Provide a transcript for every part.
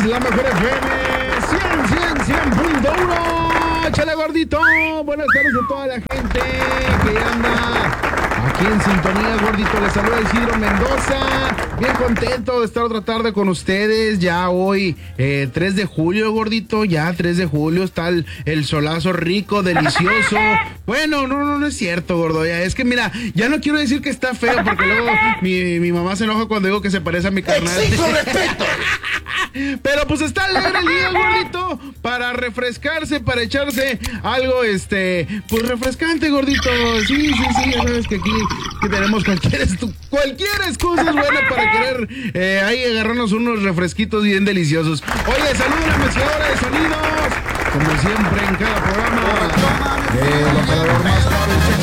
es la mejor FM 100.1. Échale, gordito. Buenas tardes a toda la gente que anda aquí en sintonía, gordito. Les saluda Isidro Mendoza. Bien contento de estar otra tarde con ustedes. Ya hoy, 3 de julio, gordito. Ya 3 de julio está el solazo rico, delicioso. Bueno, no es cierto, gordo. Ya, es que mira, ya no quiero decir que está feo porque luego mi mamá se enoja cuando digo que se parece a mi carnal. ¡Exijo respeto! Pero pues está alegre el día, gordito, para refrescarse, para echarse algo, pues refrescante, gordito. Sí, ya sabes que aquí que tenemos cualquier excusa es buena para querer ahí agarrarnos unos refresquitos bien deliciosos. Oye, saludos a la mezcladora de sonidos, como siempre en cada programa, el operador más caro y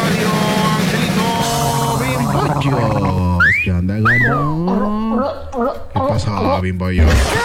sexy de la radio, Angelito Bimboyo. ¿Qué onda, gordo? ¿Qué pasa, Bimboyo?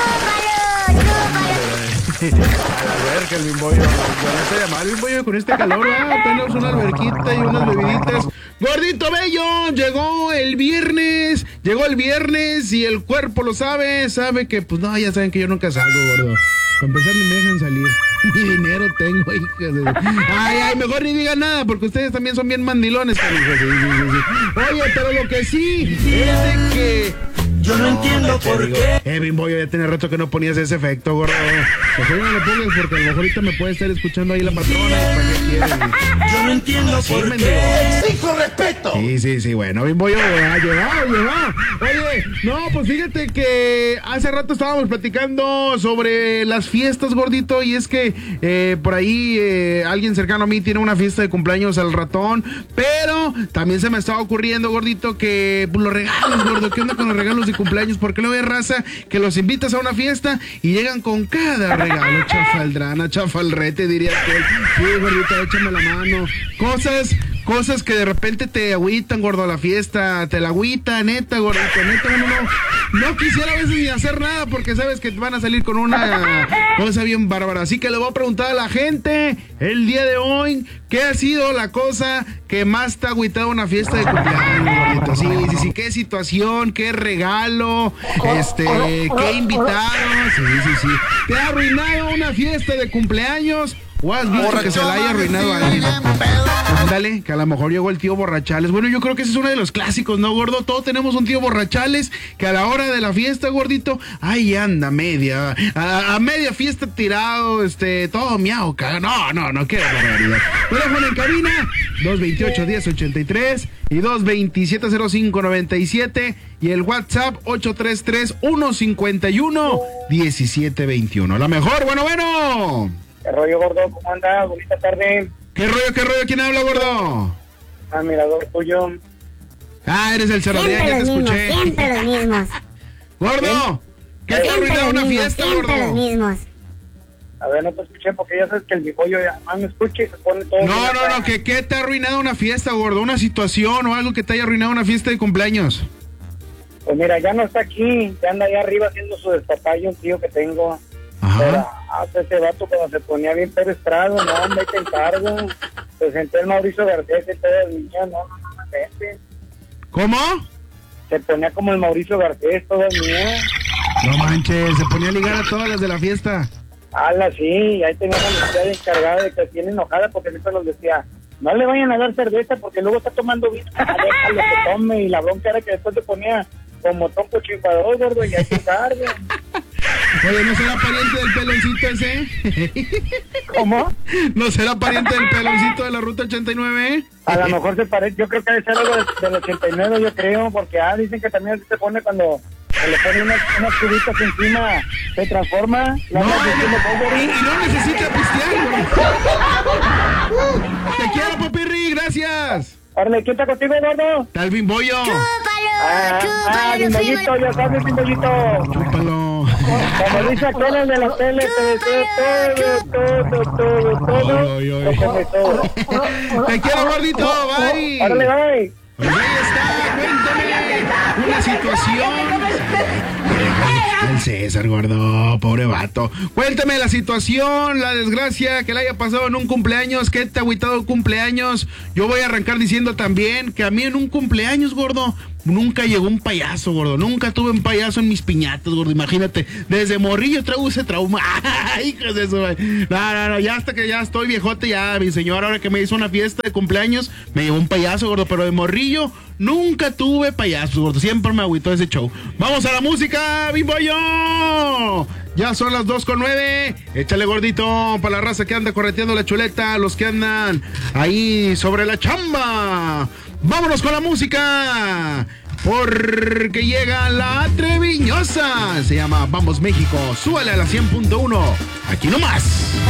A la alberca, el Bimboyo. No se llama el Bimboyo con este calor, tenemos una alberquita y unas bebiditas. Gordito bello, llegó el viernes y el cuerpo lo sabe que pues no, ya saben que yo nunca salgo, gordo. Para empezar ni me dejan salir. Ni dinero tengo, hijas de... Ay, mejor ni digan nada, porque ustedes también son bien mandilones, carijos. Sí. Oye, pero lo que sí es de que... Yo no entiendo por qué. Bimboyo, ya tiene rato que no ponías ese efecto, gordo. Mejor no lo pongas porque a lo mejor ahorita me puede estar escuchando ahí la patrona. ¿Para qué quieres? Yo no entiendo por qué. ¡Exijo respeto! Sí, bueno, Bimboyo, llegó. Oye, no, pues fíjate que hace rato estábamos platicando sobre las fiestas, gordito, y es que por ahí alguien cercano a mí tiene una fiesta de cumpleaños al ratón, pero también se me estaba ocurriendo, gordito, que pues, los regalos, gordo, ¿qué onda con los regalos de cumpleaños? Porque luego hay raza que los invitas a una fiesta y llegan con cada regalo, chafaldrana, chafalrete, diría que sí, gordito, échame la mano. Cosas que de repente te agüitan, gordo, a la fiesta, te la agüita, neta, gordito, neta, uno no quisiera a veces ni hacer nada porque sabes que te van a salir con una cosa bien bárbara. Así que le voy a preguntar a la gente el día de hoy, ¿qué ha sido la cosa que más te ha agüitado una fiesta de cumpleaños, gordito? Sí, qué situación, qué regalo, qué invitado, sí. ¿Te ha arruinado una fiesta de cumpleaños? ¿O has visto que se la haya arruinado a alguien? Ándale, que a lo mejor llegó el tío Borrachales. Bueno, yo creo que ese es uno de los clásicos, ¿no, gordo? Todos tenemos un tío Borrachales que a la hora de la fiesta, gordito, ahí anda a media fiesta tirado, todo miau, no, qué barbaridad. Teléfono en cabina, 228-1083 y 227-0597 y el WhatsApp 833-151-1721. La mejor, bueno. ¿Qué rollo, gordo? ¿Cómo andas? Bonita tarde. ¿Qué rollo? ¿Quién habla, gordo? Admirador tuyo. Eres el Cerrodía, ya te escuché. Siempre los mismos. Gordo, ¿qué te ha arruinado una fiesta, gordo? Siempre los mismos. A ver, no te escuché porque ya sabes que el Bimboyo ya más me escucha y se pone todo... No, ¿qué te ha arruinado una fiesta, gordo? ¿Una situación o algo que te haya arruinado una fiesta de cumpleaños? Pues mira, ya no está aquí, ya anda allá arriba haciendo su despapalle, un tío que tengo. Ajá. Pero ese vato cuando se ponía bien Pedro Estrado, no, hombre, te encargo. Se sentó el Mauricio Garcés y todavía, no, vete. ¿Cómo? Se ponía como el Mauricio Garcés todavía. No manches, se ponía a ligar a todas las de la fiesta. Ala, sí, ahí tenía una mujer encargada de que tiene enojada porque siempre los decía, no le vayan a dar cerveza porque luego está tomando vino, déjalo que tome, y la bronca era que después se ponía como tonco chipador, gordo, y ahí se carga. Oye, ¿no será pariente del peloncito ese? ¿Cómo? ¿No será pariente del peloncito de la Ruta 89? A lo mejor se parece, yo creo que debe ser algo del 89, yo creo, porque dicen que también se pone cuando se le pone unas cubitas encima, se transforma. Y no necesita pistear, güey. Te quiero, Popirri, gracias. Órale, ¿quién está contigo, gordo? Está el Bimboyo. Chúpalo, Bimboyito, ya sabes, Bimboyito. Chúpalo. Como dice actores de la tele, te deseo todo. Todo. Te quiero, gordito, bye. Órale, bye. Pues ahí está, cuéntame una situación. El César, gordo, pobre vato. Cuéntame la situación, la desgracia que le haya pasado en un cumpleaños, que te ha agüitado cumpleaños. Yo voy a arrancar diciendo también que a mí en un cumpleaños, gordo, nunca llegó un payaso, gordo. Nunca tuve un payaso en mis piñatas, gordo. Imagínate, desde morrillo traigo ese trauma. Hijos de eso, no, ya hasta que ya estoy viejote, ya mi señora ahora que me hizo una fiesta de cumpleaños, me llevó un payaso, gordo, pero de morrillo nunca tuve payasos, gordo. Siempre me agüitó ese show. Vamos a la música, Bimbollo. Ya son las 2:09. Échale, gordito, para la raza que anda correteando la chuleta, los que andan ahí sobre la chamba. Vámonos con la música, porque llega la Treviñosa. Se llama Vamos México. Súbale a la 100.1. Aquí nomás.